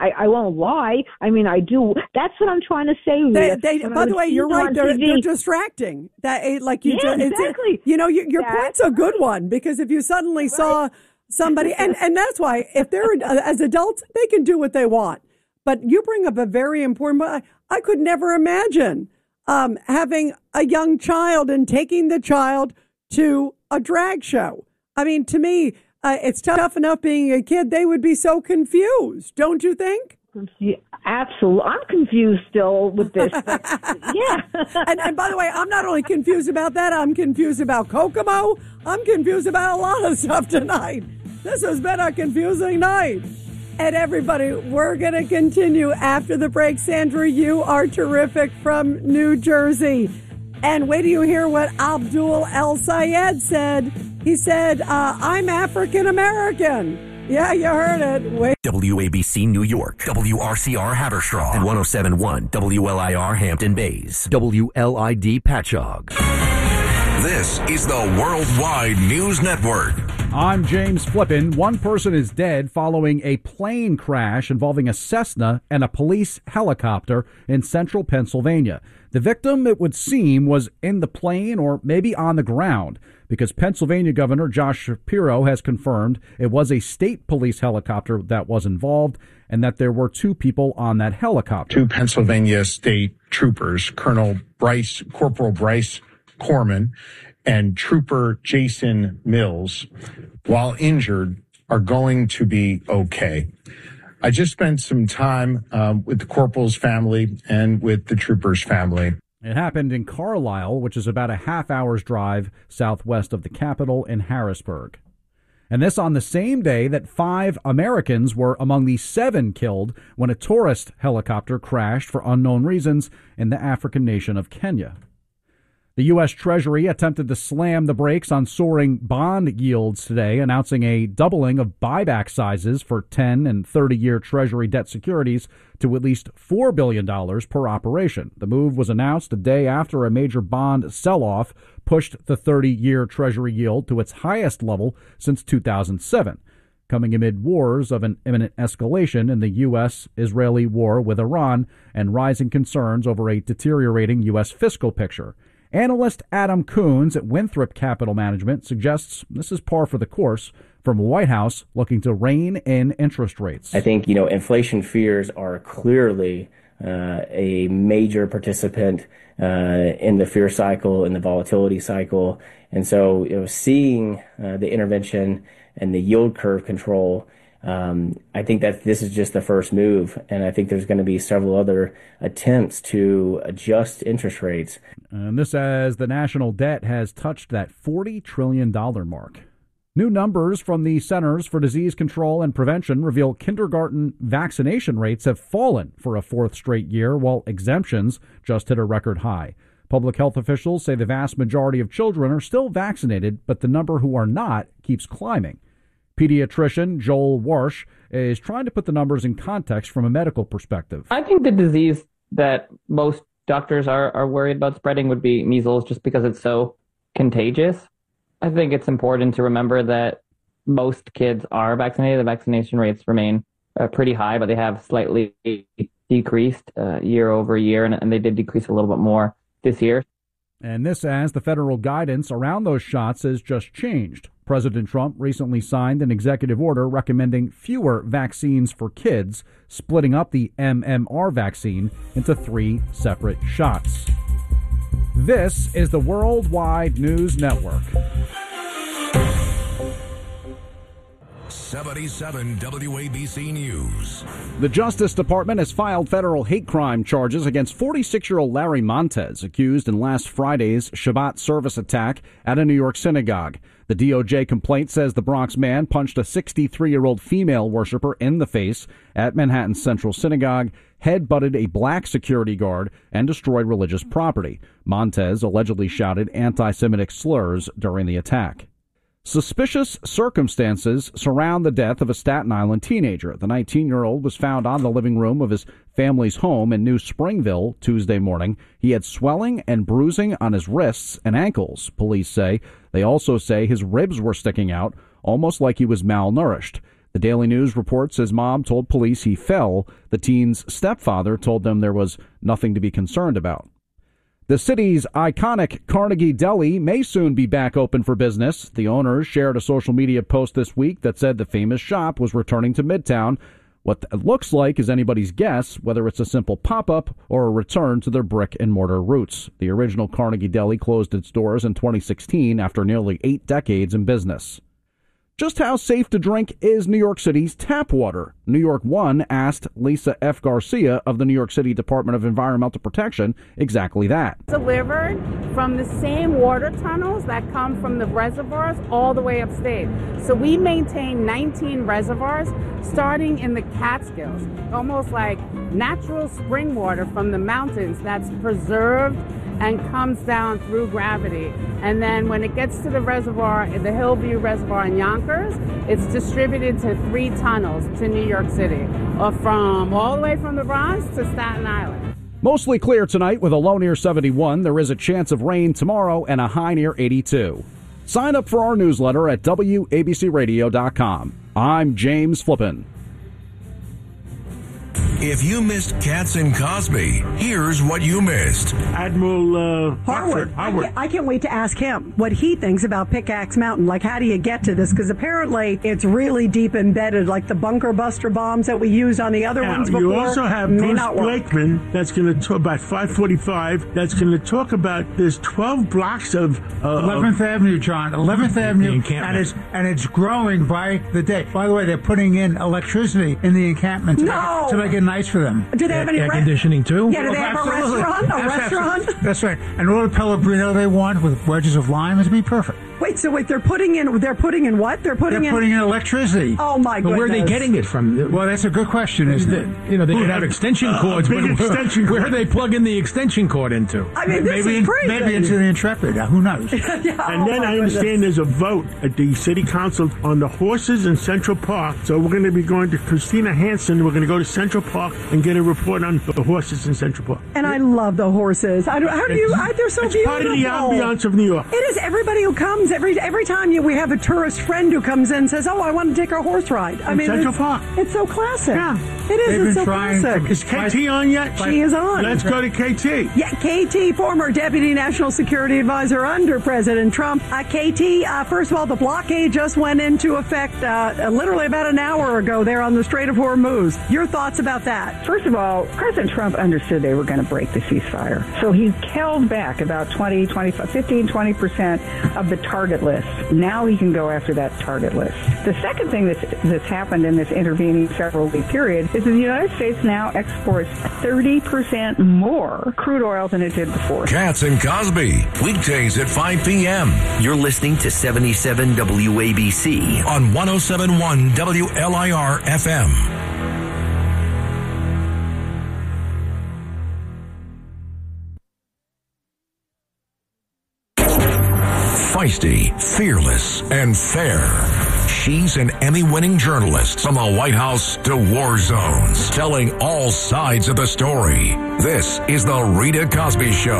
I won't lie. I mean, I do. That's what I'm trying to say. By the way, you're right. They're distracting. That, like you just, exactly. Your point's a good one, because if you suddenly saw somebody, and that's why if they're as adults, they can do what they want. But you bring up a very important point. I could never imagine having a young child and taking the child to a drag show. I mean, to me, it's tough enough being a kid. They would be so confused, don't you think? Yeah, absolutely. I'm confused still with this. Yeah. And by the way, I'm not only confused about that, I'm confused about Kokomo. I'm confused about a lot of stuff tonight. This has been a confusing night. And everybody, we're going to continue after the break. Sandra, you are terrific from New Jersey. And wait till you hear what Abdul El Sayed said. He said, I'm African American. Yeah, you heard it. Wait. WABC New York, WRCR Haverstraw, and 107.1 WLIR Hampton Bays, WLID Patchogue. This is the Worldwide News Network. I'm James Flippin. One person is dead following a plane crash involving a Cessna and a police helicopter in central Pennsylvania. The victim, it would seem, was in the plane or maybe on the ground, because Pennsylvania Governor Josh Shapiro has confirmed it was a state police helicopter that was involved and that there were two people on that helicopter. Two Pennsylvania state troopers, Corporal Bryce Corman and Trooper Jason Mills, while injured, are going to be okay. I just spent some time with the corporal's family and with the trooper's family. It happened in Carlisle, which is about a half-hour's drive southwest of the capital in Harrisburg. And this on the same day that 5 Americans were among the 7 killed when a tourist helicopter crashed for unknown reasons in the African nation of Kenya. The U.S. Treasury attempted to slam the brakes on soaring bond yields today, announcing a doubling of buyback sizes for 10- and 30-year Treasury debt securities to at least $4 billion per operation. The move was announced a day after a major bond sell-off pushed the 30-year Treasury yield to its highest level since 2007, coming amid wars of an imminent escalation in the U.S.-Israeli war with Iran and rising concerns over a deteriorating U.S. fiscal picture. Analyst Adam Coons at Winthrop Capital Management suggests this is par for the course from a White House looking to rein in interest rates. I think, inflation fears are clearly a major participant in the fear cycle, in the volatility cycle. And so, seeing the intervention and the yield curve control, I think that this is just the first move, and I think there's going to be several other attempts to adjust interest rates. And this as the national debt has touched that $40 trillion mark. New numbers from the Centers for Disease Control and Prevention reveal kindergarten vaccination rates have fallen for a 4th straight year, while exemptions just hit a record high. Public health officials say the vast majority of children are still vaccinated, but the number who are not keeps climbing. Pediatrician Joel Warsh is trying to put the numbers in context from a medical perspective. I think the disease that most doctors are worried about spreading would be measles, just because it's so contagious. I think it's important to remember that most kids are vaccinated. The vaccination rates remain pretty high, but they have slightly decreased year over year, and they did decrease a little bit more this year. And this as the federal guidance around those shots has just changed. President Trump recently signed an executive order recommending fewer vaccines for kids, splitting up the MMR vaccine into 3 separate shots. This is the Worldwide News Network. 77 WABC News. The Justice Department has filed federal hate crime charges against 46-year-old Larry Montez, accused in last Friday's Shabbat service attack at a New York synagogue. The DOJ complaint says the Bronx man punched a 63-year-old female worshiper in the face at Manhattan's Central Synagogue, head-butted a black security guard, and destroyed religious property. Montez allegedly shouted anti-Semitic slurs during the attack. Suspicious circumstances surround the death of a Staten Island teenager. The 19-year-old was found on the living room of his family's home in New Springville Tuesday morning. He had swelling and bruising on his wrists and ankles, police say. They also say his ribs were sticking out, almost like he was malnourished. The Daily News reports his mom told police he fell. The teen's stepfather told them there was nothing to be concerned about. The city's iconic Carnegie Deli may soon be back open for business. The owners shared a social media post this week that said the famous shop was returning to Midtown. What it looks like is anybody's guess, whether it's a simple pop-up or a return to their brick-and-mortar roots. The original Carnegie Deli closed its doors in 2016 after nearly 8 decades in business. Just how safe to drink is New York City's tap water? New York One asked Lisa F. Garcia of the New York City Department of Environmental Protection exactly that. Delivered from the same water tunnels that come from the reservoirs all the way upstate. So we maintain 19 reservoirs starting in the Catskills, almost like natural spring water from the mountains that's preserved and comes down through gravity. And then when it gets to the reservoir, the Hillview Reservoir in Yonkers, it's distributed to 3 tunnels to New York City, or from all the way from the Bronx to Staten Island. Mostly clear tonight with a low near 71. There is a chance of rain tomorrow and a high near 82. Sign up for our newsletter at WABCRadio.com. I'm James Flippin. If you missed Katz and Cosby, here's what you missed. Admiral Harwood. I can't wait to ask him what he thinks about Pickaxe Mountain. Like, how do you get to this? Because apparently it's really deep embedded, like the bunker buster bombs that we used on the other ones before. You also have Bruce Blakeman that's going to talk about 545. That's going to talk about there's 12 blocks of 11th Avenue, John. 11th Avenue, and it's growing by the day. By the way, they're putting in electricity in the encampment to make it nice for them. Do they have any air conditioning too? Yeah, do they have a restaurant? That's right. And all the Pellegrino they want with wedges of lime is to be perfect. Wait, they're putting in what? They're putting in electricity. Oh my goodness. But where are they getting it from? Well, that's a good question, isn't it? You know, they could have extension cords, but where are they plugging the extension cord into? I mean, this is crazy. Maybe into the Intrepid. Who knows? And then I understand there's a vote at the city council on the horses in Central Park. So we're going to be going to Christina Hansen. We're going to go to Central Park and get a report on the horses in Central Park. And I love the horses. They're so beautiful. It's part of the ambiance of New York. It is. Everybody who comes, every time we have a tourist friend who comes in and says, "Oh, I want to take a horse ride." Central Park. It's so classic. Yeah. It is. It's so classic. Is KT on yet? She is on. Let's go to KT. Yeah, KT, former Deputy National Security Advisor under President Trump. KT, first of all, the blockade just went into effect literally about an hour ago there on the Strait of Hormuz. Your thoughts about that? First of all, President Trump understood they were going to break the ceasefire. So he held back about 15-20% of the target list. Now he can go after that target list. The second thing that's happened in this intervening several-week period is that the United States now exports 30% more crude oil than it did before. Katz and Cosby, weekdays at 5 p.m. You're listening to 77 WABC on 107.1 WLIR FM. Feisty, fearless, and fair. She's an Emmy-winning journalist from the White House to war zones, telling all sides of the story. This is The Rita Cosby Show.